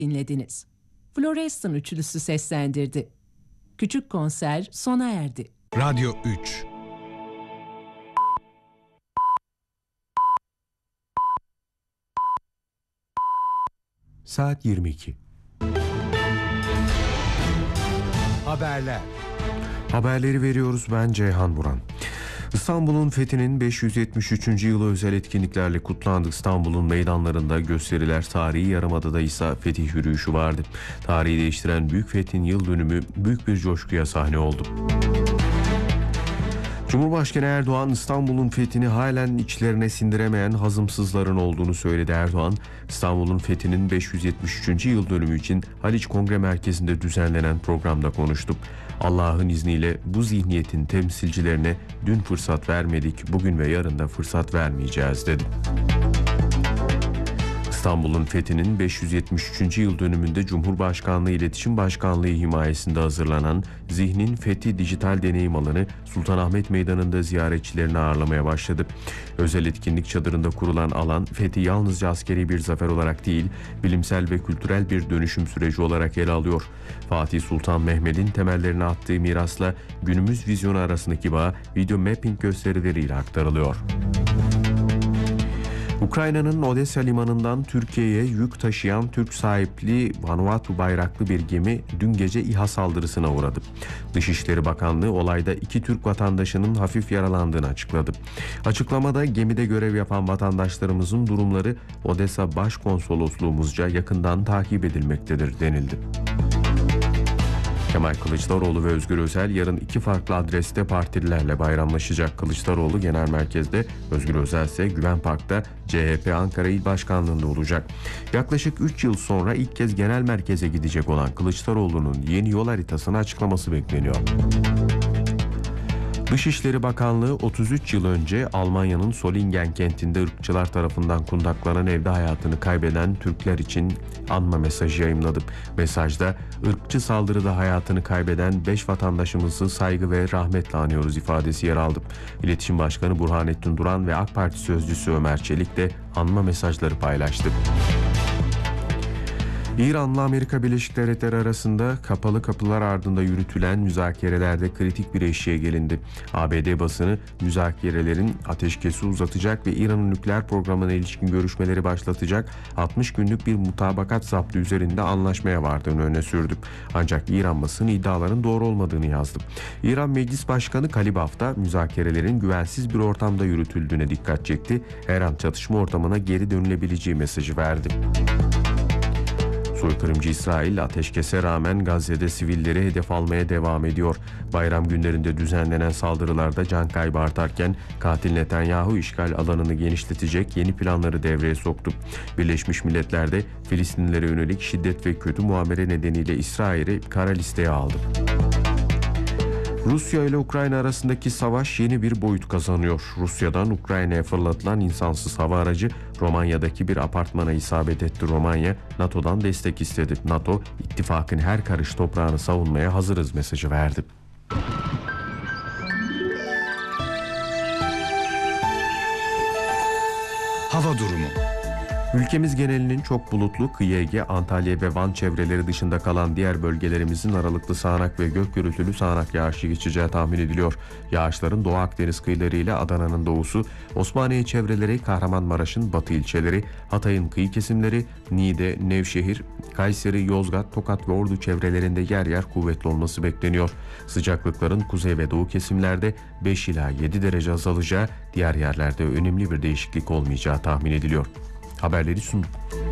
dinlediniz. Florestan üçlüsü seslendirdi. Küçük konser sona erdi. Radyo 3. Saat 22. Haberler. Haberleri veriyoruz, ben Ceyhan Buran. İstanbul'un fethinin 573. yılı özel etkinliklerle kutlandı. İstanbul'un meydanlarında gösteriler, tarihi Yarımada'da ise fetih yürüyüşü vardı. Tarihi değiştiren Büyük Fethin yıl dönümü büyük bir coşkuya sahne oldu. Cumhurbaşkanı Erdoğan, İstanbul'un fethini halen içlerine sindiremeyen hazımsızların olduğunu söyledi. Erdoğan, İstanbul'un fethinin 573. yıl dönümü için Haliç Kongre Merkezi'nde düzenlenen programda konuştu. Allah'ın izniyle bu zihniyetin temsilcilerine dün fırsat vermedik, bugün ve yarın da fırsat vermeyeceğiz dedi. İstanbul'un fethinin 573. yıl dönümünde Cumhurbaşkanlığı İletişim Başkanlığı himayesinde hazırlanan Zihnin Fethi Dijital Deneyim Alanı Sultanahmet Meydanı'nda ziyaretçilerini ağırlamaya başladı. Özel etkinlik çadırında kurulan alan, fethi yalnızca askeri bir zafer olarak değil, bilimsel ve kültürel bir dönüşüm süreci olarak ele alıyor. Fatih Sultan Mehmet'in temellerini attığı mirasla günümüz vizyonu arasındaki bağ video mapping gösterileriyle aktarılıyor. Ukrayna'nın Odessa limanından Türkiye'ye yük taşıyan Türk sahipli Vanuatu bayraklı bir gemi dün gece İHA saldırısına uğradı. Dışişleri Bakanlığı olayda 2 Türk vatandaşının hafif yaralandığını açıkladı. Açıklamada gemide görev yapan vatandaşlarımızın durumları Odessa Başkonsolosluğumuzca yakından takip edilmektedir denildi. Kemal Kılıçdaroğlu ve Özgür Özel yarın 2 farklı adreste partililerle bayramlaşacak. Kılıçdaroğlu genel merkezde, Özgür Özel ise Güven Park'ta CHP Ankara İl Başkanlığı'nda olacak. Yaklaşık 3 yıl sonra ilk kez genel merkeze gidecek olan Kılıçdaroğlu'nun yeni yol haritasını açıklaması bekleniyor. Dışişleri Bakanlığı 33 yıl önce Almanya'nın Solingen kentinde ırkçılar tarafından kundaklanan evde hayatını kaybeden Türkler için anma mesajı yayımladı. Mesajda ırkçı saldırıda hayatını kaybeden 5 vatandaşımızı saygı ve rahmetle anıyoruz ifadesi yer aldı. İletişim Başkanı Burhanettin Duran ve AK Parti Sözcüsü Ömer Çelik de anma mesajları paylaştı. İran'la Amerika Birleşik Devletleri arasında kapalı kapılar ardında yürütülen müzakerelerde kritik bir eşiğe gelindi. ABD basını müzakerelerin ateşkesi uzatacak ve İran'ın nükleer programına ilişkin görüşmeleri başlatacak 60 günlük bir mutabakat zaptı üzerinde anlaşmaya vardığını öne sürdü. Ancak İran basını iddiaların doğru olmadığını yazdı. İran Meclis Başkanı Kalibaf da müzakerelerin güvensiz bir ortamda yürütüldüğüne dikkat çekti. Her an çatışma ortamına geri dönülebileceği mesajı verdi. Soykırımcı İsrail ateşkese rağmen Gazze'de sivilleri hedef almaya devam ediyor. Bayram günlerinde düzenlenen saldırılarda can kaybı artarken katil Netanyahu işgal alanını genişletecek yeni planları devreye soktu. Birleşmiş Milletler'de Filistinlilere yönelik şiddet ve kötü muamele nedeniyle İsrail'i kara listeye aldı. Rusya ile Ukrayna arasındaki savaş yeni bir boyut kazanıyor. Rusya'dan Ukrayna'ya fırlatılan insansız hava aracı Romanya'daki bir apartmana isabet etti. Romanya, NATO'dan destek istedi. NATO, ittifakın her karış toprağını savunmaya hazırız mesajı verdi. Hava durumu. Ülkemiz genelinin çok bulutlu, kıyı Ege, Antalya ve Van çevreleri dışında kalan diğer bölgelerimizin aralıklı sağanak ve gök gürültülü sağanak yağışı geçeceği tahmin ediliyor. Yağışların Doğu Akdeniz kıyıları ile Adana'nın doğusu, Osmaniye çevreleri, Kahramanmaraş'ın batı ilçeleri, Hatay'ın kıyı kesimleri, Niğde, Nevşehir, Kayseri, Yozgat, Tokat ve Ordu çevrelerinde yer yer kuvvetli olması bekleniyor. Sıcaklıkların kuzey ve doğu kesimlerde 5 ila 7 derece azalacağı, diğer yerlerde önemli bir değişiklik olmayacağı tahmin ediliyor. Haberleri sunduk.